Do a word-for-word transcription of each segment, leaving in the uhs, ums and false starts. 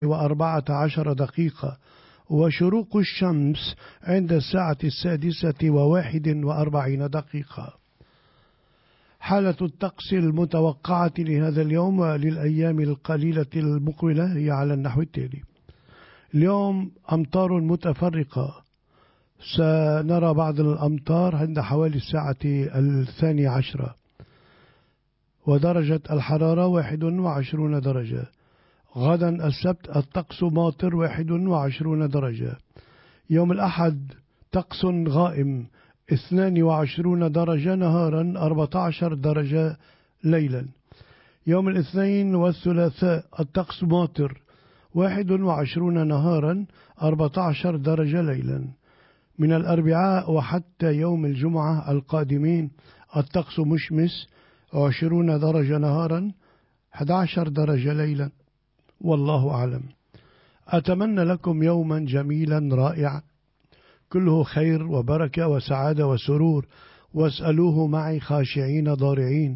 وأربعة عشر دقيقة، وشروق الشمس عند الساعة السادسة وواحد وأربعين دقيقة. حالة الطقس المتوقعة لهذا اليوم وللأيام القليلة المقبلة هي على النحو التالي: اليوم أمطار متفرقة، سنرى بعض الأمطار عند حوالي الساعة الثانية عشرة، ودرجة الحرارة واحد وعشرون درجة. غدا السبت الطقس ماطر واحد وعشرون درجة. يوم الأحد طقس غائم اثنان وعشرون درجة نهارا، أربعة عشر درجة ليلا. يوم الاثنين والثلاثاء الطقس ماطر واحد وعشرون نهارا، أربعة عشر درجة ليلا. من الأربعاء وحتى يوم الجمعة القادمين الطقس مشمس عشرون درجة نهارا، أحد عشر درجة ليلا. والله أعلم. أتمنى لكم يوما جميلا رائعا كله خير وبركة وسعادة وسرور، واسألوه معي خاشعين ضارعين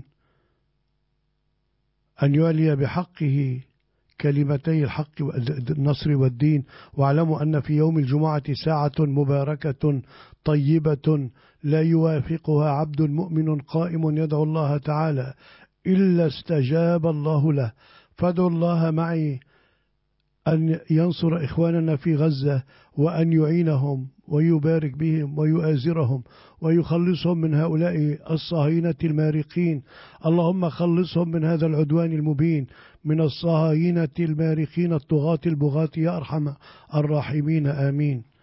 أن يعلي بحقه كلمتي الحق والنصر والدين. واعلموا أن في يوم الجمعة ساعة مباركة طيبة لا يوافقها عبد مؤمن قائم يدعو الله تعالى إلا استجاب الله له. فادعوا الله معي أن ينصر إخواننا في غزة، وأن يعينهم ويبارك بهم ويؤازرهم ويخلصهم من هؤلاء الصهاينة المارقين. اللهم خلصهم من هذا العدوان المبين من الصهاينة المارقين الطغاة البغاة يا أرحم الراحمين، آمين.